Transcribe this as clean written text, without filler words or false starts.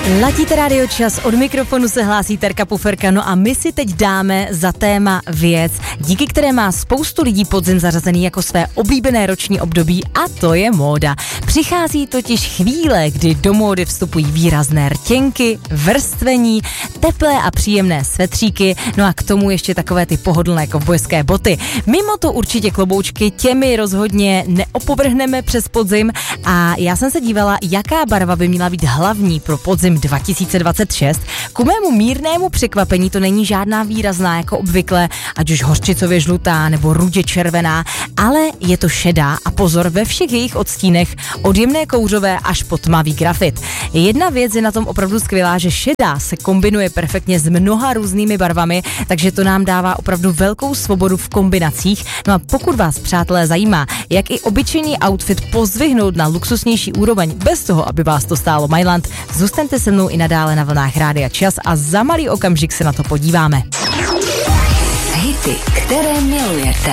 Ladíte Radio Čas, od mikrofonu se hlásí Terka Puferka, no a my si teď dáme za téma věc, díky které má spoustu lidí podzim zařazený jako své oblíbené roční období, a to je móda. Přichází totiž chvíle, kdy do módy vstupují výrazné rtěnky, vrstvení, teplé a příjemné svetříky, no a k tomu ještě takové ty pohodlné kovbojské boty. Mimo to určitě kloboučky, těmi rozhodně neopovrhneme přes podzim a já jsem se dívala, jaká barva by měla být hlavní pro podzim 2026. Ku mému mírnému překvapení to není žádná výrazná jako obvykle, ať už hořčicově žlutá nebo rudě červená, ale je to šedá a pozor ve všech jejich odstínech, od jemné kouřové až po tmavý grafit. Jedna věc je na tom opravdu skvělá, že šedá se kombinuje perfektně s mnoha různými barvami, takže to nám dává opravdu velkou svobodu v kombinacích. No a pokud vás, přátelé, zajímá, jak i obyčejný outfit pozvihnout na luxusnější úroveň bez toho, aby vás to stálo majlant, zůstaňte se mnou i nadále na vlnách Rádia Čas a za malý okamžik se na to podíváme. Hity, které milujete.